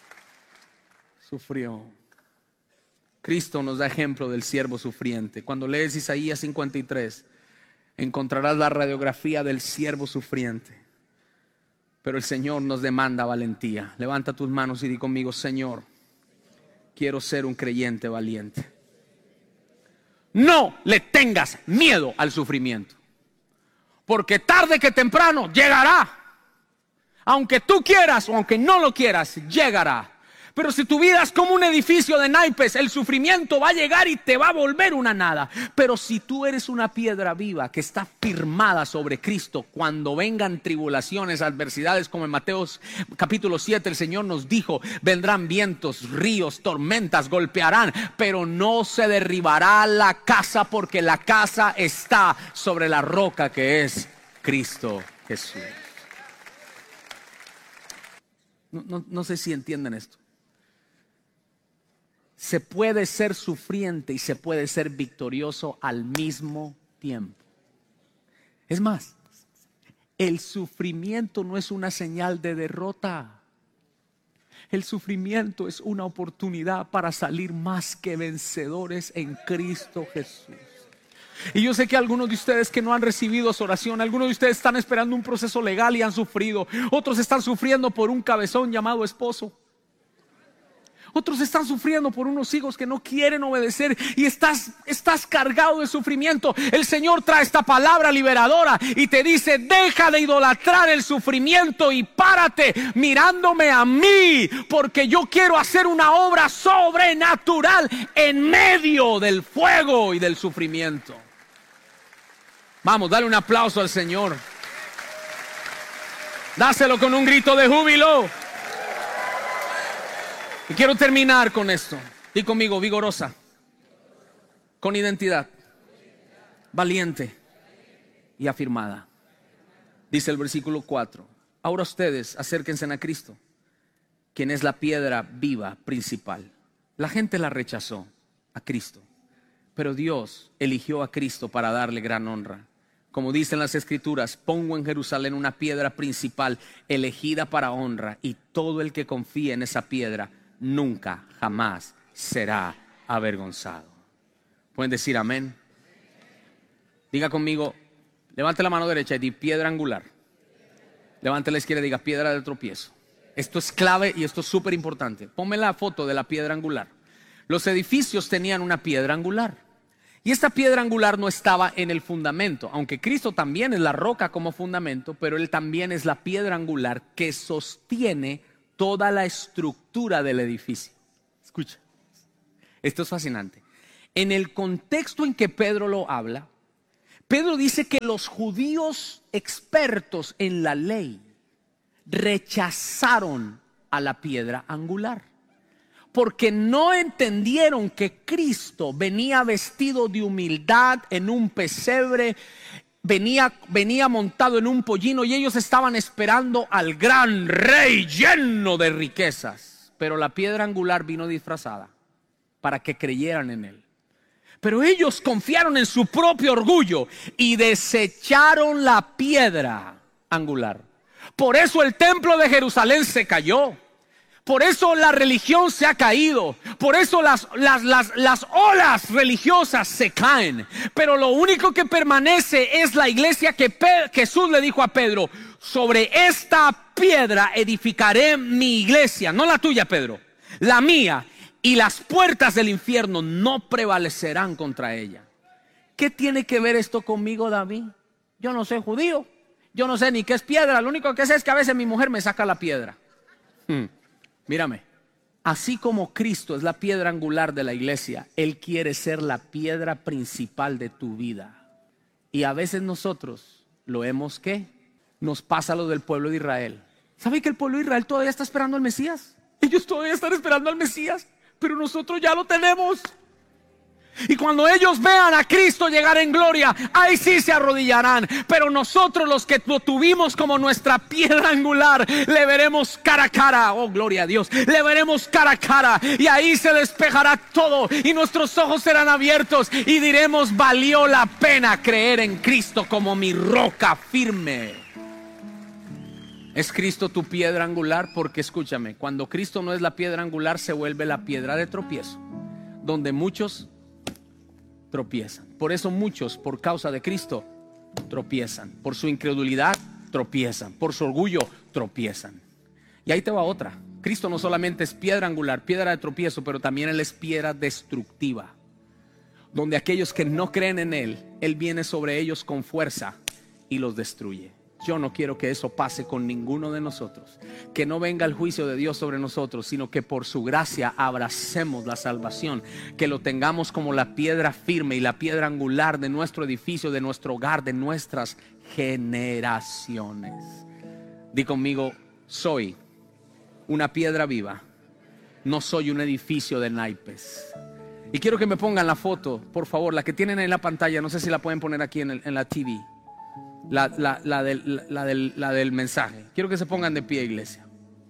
Sufrió. Cristo nos da ejemplo del siervo sufriente. Cuando lees Isaías cincuenta y tres, encontrarás la radiografía del siervo sufriente. Pero el Señor nos demanda valentía. Levanta tus manos y di conmigo: Señor, quiero ser un creyente valiente. No le tengas miedo al sufrimiento, porque tarde que temprano llegará. Aunque tú quieras o aunque no lo quieras, llegará. Pero si tu vida es como un edificio de naipes, el sufrimiento va a llegar y te va a volver una nada. Pero si tú eres una piedra viva que está firmada sobre Cristo, cuando vengan tribulaciones, adversidades, como en Mateo capítulo siete el Señor nos dijo: vendrán vientos, ríos, tormentas, golpearán, pero no se derribará la casa, porque la casa está sobre la roca que es Cristo Jesús. No, no, no sé si entienden esto. Se puede ser sufriente y se puede ser victorioso al mismo tiempo. Es más, el sufrimiento no es una señal de derrota. El sufrimiento es una oportunidad para salir más que vencedores en Cristo Jesús. Y yo sé que algunos de ustedes que no han recibido su oración, algunos de ustedes están esperando un proceso legal y han sufrido. Otros están sufriendo por un cabezón llamado esposo. Otros están sufriendo por unos hijos que no quieren obedecer y estás, estás cargado de sufrimiento. El Señor trae esta palabra liberadora y te dice: deja de idolatrar el sufrimiento y párate mirándome a mí, porque yo quiero hacer una obra sobrenatural en medio del fuego y del sufrimiento. Vamos, dale un aplauso al Señor. Dáselo con un grito de júbilo. Y quiero terminar con esto. Di conmigo: vigorosa, con identidad, valiente y afirmada. Dice el versículo cuatro: ahora ustedes acérquense a Cristo, quien es la piedra viva principal. La gente la rechazó, a Cristo, pero Dios eligió a Cristo para darle gran honra. Como dicen las Escrituras: pongo en Jerusalén una piedra principal, elegida para honra, y todo el que confíe en esa piedra nunca, jamás será avergonzado. ¿Pueden decir amén? Diga conmigo, levante la mano derecha y di: piedra angular. Levante la izquierda y diga: piedra de tropiezo. Esto es clave y esto es súper importante. Ponme la foto de la piedra angular. Los edificios tenían una piedra angular Y esta piedra angular no estaba en el fundamento, aunque Cristo también es la roca como fundamento, pero Él también es la piedra angular que sostiene toda la estructura del edificio. Escucha, esto es fascinante. En el contexto en que Pedro lo habla, Pedro dice que los judíos expertos en la ley rechazaron a la piedra angular, porque no entendieron que Cristo venía vestido de humildad en un pesebre, venía, venía montado en un pollino, y ellos estaban esperando al gran rey lleno de riquezas. Pero la piedra angular vino disfrazada para que creyeran en Él. Pero ellos confiaron en su propio orgullo y desecharon la piedra angular. Por eso el templo de Jerusalén se cayó. Por eso la religión se ha caído. Por eso las, las, las, las olas religiosas se caen. Pero lo único que permanece es la iglesia que Pe- Jesús le dijo a Pedro: sobre esta piedra edificaré mi iglesia. No la tuya, Pedro, la mía. Y las puertas del infierno no prevalecerán contra ella. ¿Qué tiene que ver esto conmigo, David? Yo no soy judío. Yo no sé ni qué es piedra. Lo único que sé es que a veces mi mujer me saca la piedra. Hmm. Mírame, así como Cristo es la piedra angular de la iglesia, Él quiere ser la piedra principal de tu vida. Y a veces nosotros lo hemos, ¿qué? Nos pasa lo del pueblo de Israel. ¿Sabe que el pueblo de Israel todavía está esperando al Mesías? Ellos todavía están esperando al Mesías, pero nosotros ya lo tenemos. Y cuando ellos vean a Cristo llegar en gloria, ahí sí se arrodillarán. Pero nosotros, los que lo tuvimos como nuestra piedra angular, le veremos cara a cara. Oh, gloria a Dios. Le veremos cara a cara. Y ahí se despejará todo. Y nuestros ojos serán abiertos. Y diremos: valió la pena creer en Cristo como mi roca firme. ¿Es Cristo tu piedra angular? Porque escúchame, cuando Cristo no es la piedra angular, se vuelve la piedra de tropiezo, donde muchos tropiezan. Por eso muchos, por causa de Cristo, tropiezan. Por su incredulidad, tropiezan. Por su orgullo, tropiezan. Y ahí te va otra. Cristo no solamente es piedra angular, piedra de tropiezo, pero también Él es piedra destructiva, donde aquellos que no creen en Él, Él viene sobre ellos con fuerza y los destruye. Yo no quiero que eso pase con ninguno de nosotros. Que no venga el juicio de Dios sobre nosotros, sino que por su gracia abracemos la salvación. Que lo tengamos como la piedra firme y la piedra angular de nuestro edificio, de nuestro hogar, de nuestras generaciones. Di conmigo: soy una piedra viva. No soy un edificio de naipes. Y quiero que me pongan la foto, por favor, la que tienen en la pantalla. No sé si la pueden poner aquí en, el, en la T V. La, la, la, del, la, del, la del mensaje. Quiero que se pongan de pie, iglesia.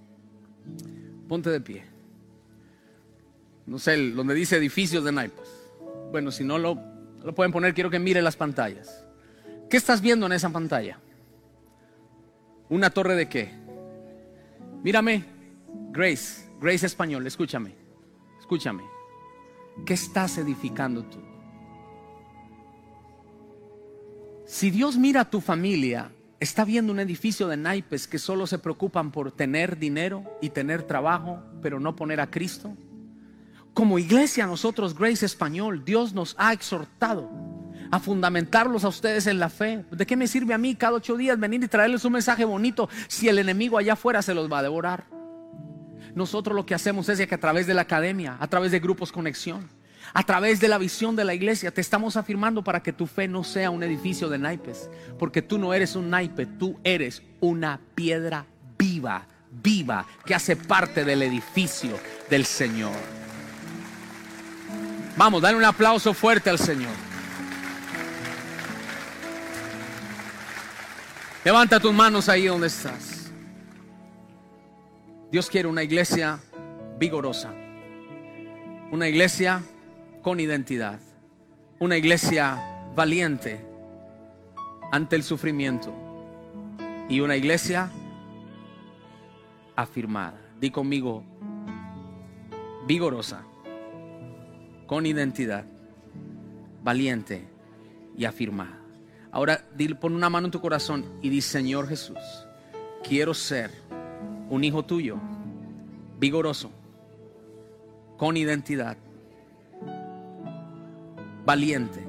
Ponte de pie. No sé, el, donde dice edificios de naipes. Bueno, si no lo, lo pueden poner, quiero que mire las pantallas. ¿Qué estás viendo en esa pantalla? ¿Una torre de qué? Mírame, Grace, Grace Español, escúchame. Escúchame. ¿Qué estás edificando tú? Si Dios mira a tu familia, está viendo un edificio de naipes que solo se preocupan por tener dinero y tener trabajo, pero no poner a Cristo. Como iglesia, nosotros, Grace Español, Dios nos ha exhortado a fundamentarlos a ustedes en la fe. ¿De qué me sirve a mí cada ocho días venir y traerles un mensaje bonito si el enemigo allá afuera se los va a devorar? Nosotros lo que hacemos es que a través de la academia, a través de grupos conexión, a través de la visión de la iglesia, te estamos afirmando para que tu fe no sea un edificio de naipes. Porque tú no eres un naipe, tú eres una piedra viva, viva, que hace parte del edificio del Señor. Vamos, dale un aplauso fuerte al Señor. Levanta tus manos ahí donde estás. Dios quiere una iglesia vigorosa, una iglesia con identidad, una iglesia valiente ante el sufrimiento y una iglesia afirmada. Di conmigo: vigorosa, con identidad, valiente y afirmada. Ahora dile, pon una mano en tu corazón y di: Señor Jesús, quiero ser un hijo tuyo, vigoroso, con identidad, valiente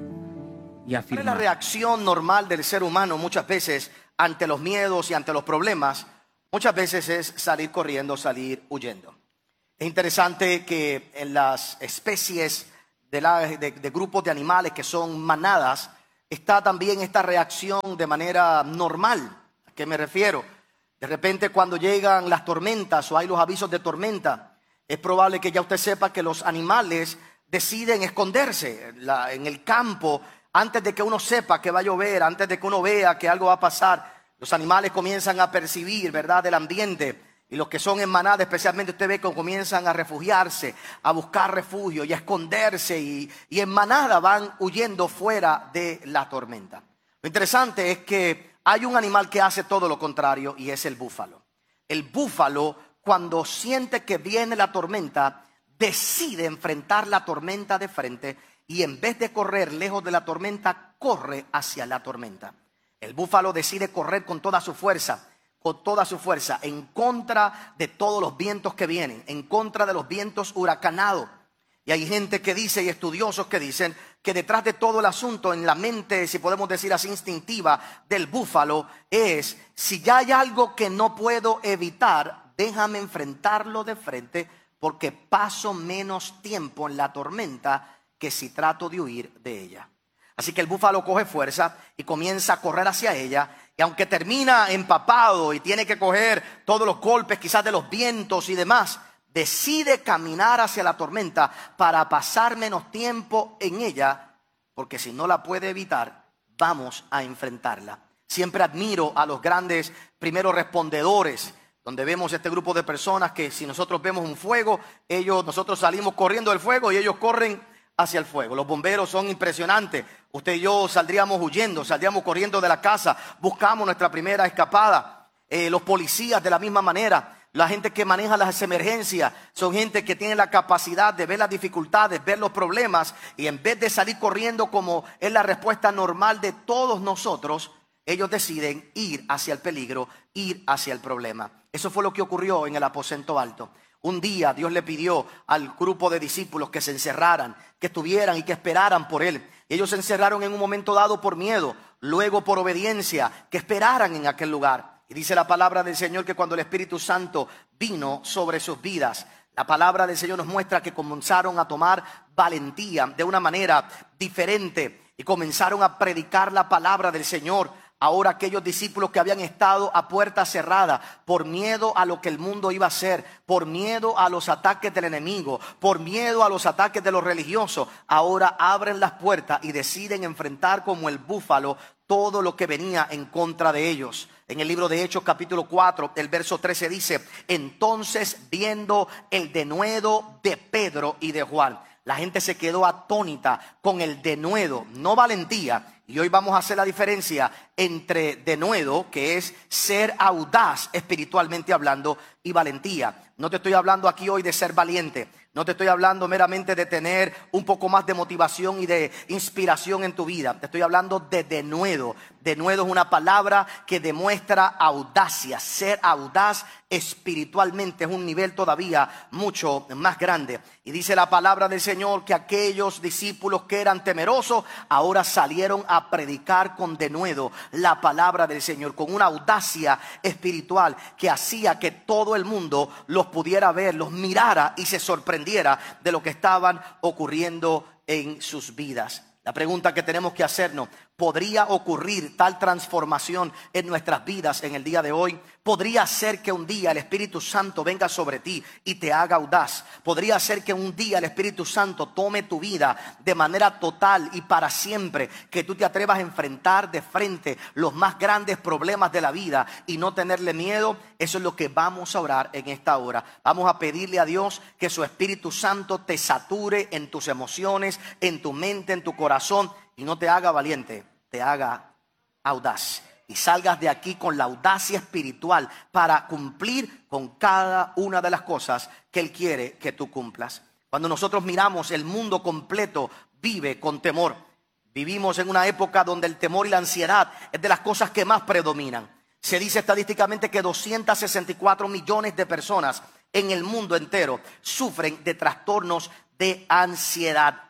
y ¿Cuál es la afirmado. reacción normal del ser humano muchas veces ante los miedos y ante los problemas? Muchas veces es salir corriendo, salir huyendo. Es interesante que en las especies de, la, de, de grupos de animales que son manadas, está también esta reacción de manera normal. ¿A qué me refiero? De repente cuando llegan las tormentas o hay los avisos de tormenta, es probable que ya usted sepa que los animales deciden esconderse en, la, en el campo antes de que uno sepa que va a llover, antes de que uno vea que algo va a pasar. Los animales comienzan a percibir, ¿verdad?, el ambiente. Y los que son en manada, especialmente usted ve que comienzan a refugiarse, a buscar refugio y a esconderse. Y, y en manada van huyendo fuera de la tormenta. Lo interesante es que hay un animal que hace todo lo contrario y es el búfalo. El búfalo, cuando siente que viene la tormenta, decide enfrentar la tormenta de frente y en vez de correr lejos de la tormenta, corre hacia la tormenta. El búfalo decide correr con toda su fuerza, con toda su fuerza, en contra de todos los vientos que vienen, en contra de los vientos huracanados. Y hay gente que dice, y estudiosos que dicen, que detrás de todo el asunto, en la mente, si podemos decir así, instintiva del búfalo, es, si ya hay algo que no puedo evitar, déjame enfrentarlo de frente, porque paso menos tiempo en la tormenta que si trato de huir de ella. Así que el búfalo coge fuerza y comienza a correr hacia ella. Y aunque termina empapado y tiene que coger todos los golpes quizás de los vientos y demás, decide caminar hacia la tormenta para pasar menos tiempo en ella, porque si no la puede evitar, vamos a enfrentarla. Siempre admiro a los grandes primeros respondedores, donde vemos este grupo de personas que si nosotros vemos un fuego, ellos, nosotros salimos corriendo del fuego y ellos corren hacia el fuego. Los bomberos son impresionantes. Usted y yo saldríamos huyendo, saldríamos corriendo de la casa, buscamos nuestra primera escapada. Eh, los policías de la misma manera. La gente que maneja las emergencias son gente que tiene la capacidad de ver las dificultades, ver los problemas, y en vez de salir corriendo como es la respuesta normal de todos nosotros, ellos deciden ir hacia el peligro, ir hacia el problema. Eso fue lo que ocurrió en el aposento alto. Un día Dios le pidió al grupo de discípulos que se encerraran, que estuvieran y que esperaran por Él. Ellos se encerraron en un momento dado por miedo, luego por obediencia, que esperaran en aquel lugar. Y dice la palabra del Señor que cuando el Espíritu Santo vino sobre sus vidas, la palabra del Señor nos muestra que comenzaron a tomar valentía de una manera diferente y comenzaron a predicar la palabra del Señor. Ahora aquellos discípulos que habían estado a puerta cerrada por miedo a lo que el mundo iba a hacer, por miedo a los ataques del enemigo, por miedo a los ataques de los religiosos, ahora abren las puertas y deciden enfrentar como el búfalo todo lo que venía en contra de ellos. En el libro de Hechos capítulo cuatro, el verso trece dice, entonces viendo el denuedo de Pedro y de Juan. La gente se quedó atónita con el denuedo, no valentía. Y hoy vamos a hacer la diferencia entre denuedo, que es ser audaz espiritualmente hablando, y valentía. No te estoy hablando aquí hoy de ser valiente. No te estoy hablando meramente de tener un poco más de motivación y de inspiración en tu vida. Te estoy hablando de denuedo. Denuedo es una palabra que demuestra audacia. Ser audaz espiritualmente es un nivel todavía mucho más grande. Y dice la palabra del Señor que aquellos discípulos que eran temerosos ahora salieron a predicar con denuedo la palabra del Señor, con una audacia espiritual que hacía que todo el mundo los pudiera ver, los mirara y se sorprendiera de lo que estaban ocurriendo en sus vidas. La pregunta que tenemos que hacernos, ¿podría ocurrir tal transformación en nuestras vidas en el día de hoy? ¿Podría ser que un día el Espíritu Santo venga sobre ti y te haga audaz? ¿Podría ser que un día el Espíritu Santo tome tu vida de manera total y para siempre? Que tú te atrevas a enfrentar de frente los más grandes problemas de la vida y no tenerle miedo. Eso es lo que vamos a orar en esta hora. Vamos a pedirle a Dios que su Espíritu Santo te sature en tus emociones, en tu mente, en tu corazón, y no te haga valiente, te haga audaz. Y salgas de aquí con la audacia espiritual para cumplir con cada una de las cosas que Él quiere que tú cumplas. Cuando nosotros miramos, el mundo completo vive con temor. Vivimos en una época donde el temor y la ansiedad es de las cosas que más predominan. Se dice estadísticamente que doscientos sesenta y cuatro millones de personas en el mundo entero sufren de trastornos de ansiedad.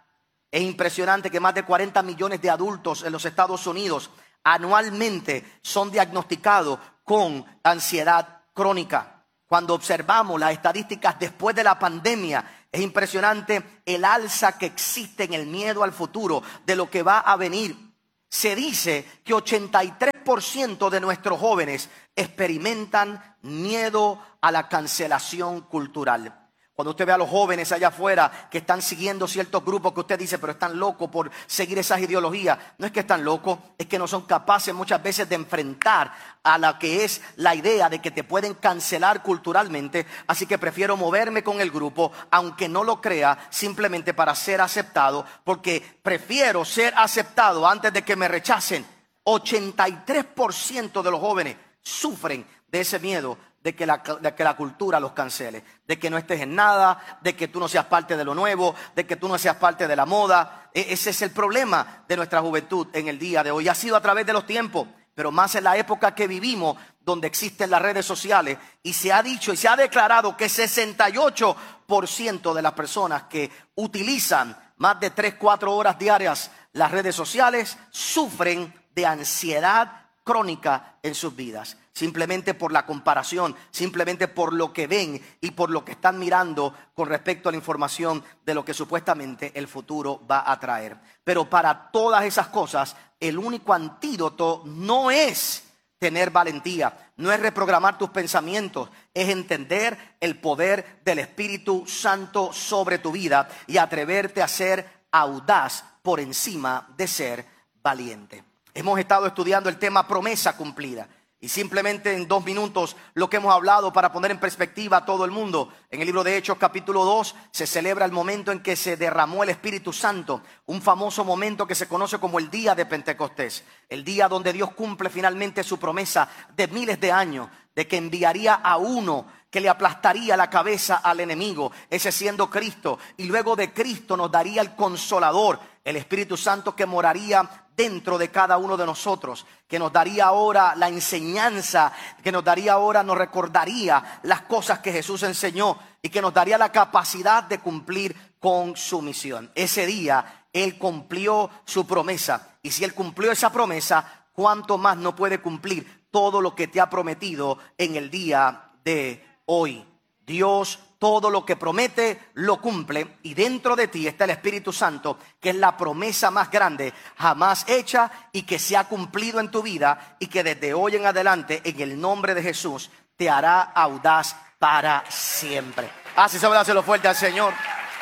Es impresionante que más de cuarenta millones de adultos en los Estados Unidos anualmente son diagnosticados con ansiedad crónica. Cuando observamos las estadísticas después de la pandemia, es impresionante el alza que existe en el miedo al futuro, de lo que va a venir. Se dice que ochenta y tres por ciento de nuestros jóvenes experimentan miedo a la cancelación cultural. Cuando usted ve a los jóvenes allá afuera que están siguiendo ciertos grupos que usted dice, pero están locos por seguir esas ideologías. No es que están locos, es que no son capaces muchas veces de enfrentar a la que es la idea de que te pueden cancelar culturalmente. Así que prefiero moverme con el grupo, aunque no lo crea, simplemente para ser aceptado, porque prefiero ser aceptado antes de que me rechacen. ochenta y tres por ciento de los jóvenes sufren de ese miedo de que, la, de que la cultura los cancele, de que no estés en nada, de que tú no seas parte de lo nuevo, de que tú no seas parte de la moda. E- ese es el problema de nuestra juventud en el día de hoy. Ha sido a través de los tiempos, pero más en la época que vivimos, donde existen las redes sociales, y se ha dicho y se ha declarado que sesenta y ocho por ciento de las personas que utilizan más de tres, cuatro horas diarias las redes sociales sufren de ansiedad crónica en sus vidas. Simplemente por la comparación, simplemente por lo que ven y por lo que están mirando con respecto a la información de lo que supuestamente el futuro va a traer. Pero para todas esas cosas, el único antídoto no es tener valentía, no es reprogramar tus pensamientos, es entender el poder del Espíritu Santo sobre tu vida y atreverte a ser audaz por encima de ser valiente. Hemos estado estudiando el tema promesa cumplida. Y simplemente en dos minutos lo que hemos hablado para poner en perspectiva a todo el mundo. En el libro de Hechos capítulo dos se celebra el momento en que se derramó el Espíritu Santo. Un famoso momento que se conoce como el día de Pentecostés. El día donde Dios cumple finalmente su promesa de miles de años. De que enviaría a uno que le aplastaría la cabeza al enemigo. Ese siendo Cristo. Y luego de Cristo nos daría el Consolador. El Espíritu Santo que moraría dentro de cada uno de nosotros, que nos daría ahora la enseñanza, que nos daría ahora, nos recordaría las cosas que Jesús enseñó y que nos daría la capacidad de cumplir con su misión. Ese día Él cumplió su promesa, y si Él cumplió esa promesa, ¿cuánto más no puede cumplir todo lo que te ha prometido en el día de hoy? Dios todo lo que promete lo cumple, y dentro de ti está el Espíritu Santo, que es la promesa más grande jamás hecha y que se ha cumplido en tu vida, y que desde hoy en adelante en el nombre de Jesús te hará audaz para siempre. Así se va a dárselo fuerte al Señor.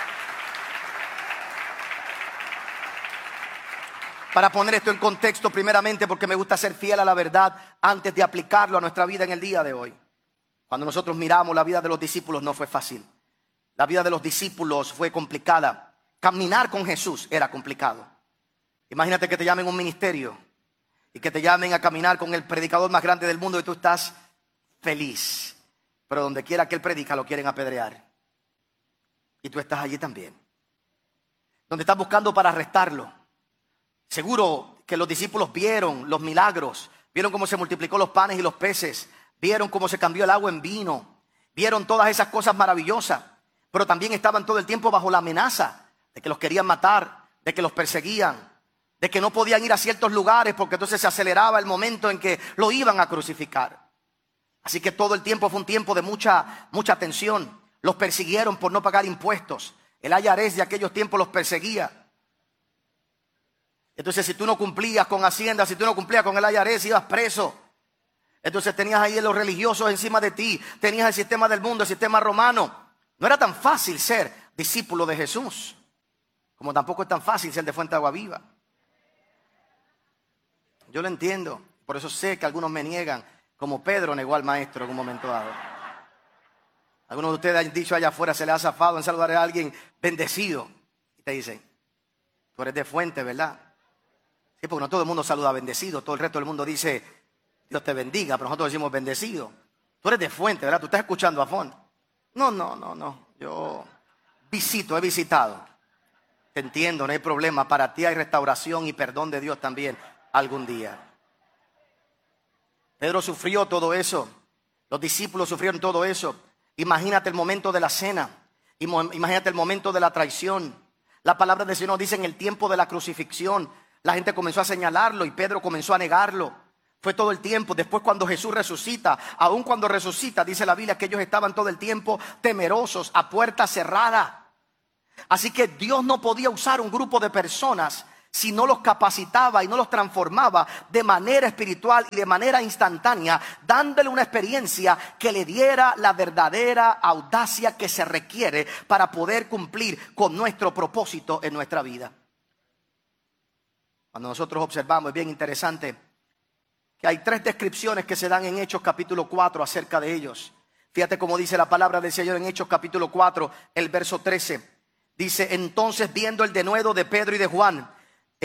Para poner esto en contexto primeramente, porque me gusta ser fiel a la verdad antes de aplicarlo a nuestra vida en el día de hoy. Cuando nosotros miramos la vida de los discípulos, no fue fácil. La vida de los discípulos fue complicada. Caminar con Jesús era complicado. Imagínate que te llamen a un ministerio y que te llamen a caminar con el predicador más grande del mundo y tú estás feliz. Pero donde quiera que él predica lo quieren apedrear. Y tú estás allí también. Donde estás buscando para arrestarlo. Seguro que los discípulos vieron los milagros. Vieron cómo se multiplicó los panes y los peces. Vieron cómo se cambió el agua en vino. Vieron todas esas cosas maravillosas. Pero también estaban todo el tiempo bajo la amenaza de que los querían matar, de que los perseguían, de que no podían ir a ciertos lugares porque entonces se aceleraba el momento en que lo iban a crucificar. Así que todo el tiempo fue un tiempo de mucha, mucha tensión. Los persiguieron por no pagar impuestos. El I R S de aquellos tiempos los perseguía. Entonces si tú no cumplías con Hacienda, si tú no cumplías con el I R S, ibas preso. Entonces tenías ahí a los religiosos encima de ti. Tenías el sistema del mundo, el sistema romano. No era tan fácil ser discípulo de Jesús, como tampoco es tan fácil ser de Fuente de Agua Viva. Yo lo entiendo. Por eso sé que algunos me niegan, como Pedro negó al maestro en un momento dado. Algunos de ustedes han dicho allá afuera, se les ha zafado en saludar a alguien bendecido. Y te dicen, tú eres de Fuente, ¿verdad? Sí, porque no todo el mundo saluda bendecido. Todo el resto del mundo dice, Dios te bendiga, pero nosotros decimos bendecido. Tú eres de Fuente, ¿verdad? Tú estás escuchando a Fon. No, no, no, no. Yo visito, he visitado. Te entiendo, no hay problema. Para ti hay restauración y perdón de Dios también algún día. Pedro sufrió todo eso. Los discípulos sufrieron todo eso. Imagínate el momento de la cena. Imagínate el momento de la traición. La palabra del Señor dice: en el tiempo de la crucifixión, la gente comenzó a señalarlo y Pedro comenzó a negarlo. Fue todo el tiempo. Después, cuando Jesús resucita, aun cuando resucita, dice la Biblia que ellos estaban todo el tiempo temerosos, a puerta cerrada. Así que Dios no podía usar un grupo de personas si no los capacitaba y no los transformaba de manera espiritual y de manera instantánea, dándole una experiencia que le diera la verdadera audacia que se requiere para poder cumplir con nuestro propósito en nuestra vida. Cuando nosotros observamos, es bien interesante que hay tres descripciones que se dan en Hechos capítulo cuatro acerca de ellos. Fíjate cómo dice la palabra del Señor en Hechos capítulo cuatro, el verso trece. Dice: entonces, viendo el denuedo de Pedro y de Juan,